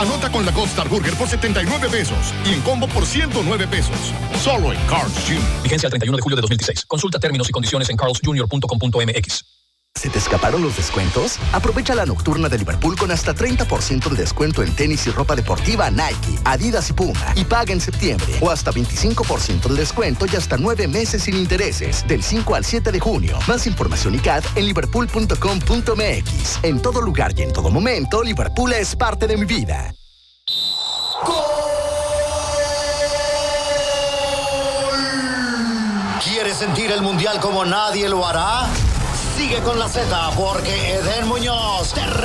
Anota con la Gold Star Burger por 79 pesos y en combo por 109 pesos. Solo en Carl's Jr. Vigencia el 31 de julio de 2016. Consulta términos y condiciones en carlsjr.com.mx. ¿Se te escaparon los descuentos? Aprovecha la nocturna de Liverpool con hasta 30% de descuento en tenis y ropa deportiva Nike, Adidas y Puma. Y paga en septiembre. O hasta 25% de descuento y hasta 9 meses sin intereses. Del 5 al 7 de junio. Más información y CAD en liverpool.com.mx. En todo lugar y en todo momento, Liverpool es parte de mi vida. ¿Quieres sentir el Mundial como nadie lo hará? Sigue con la Z porque Eden Muñoz te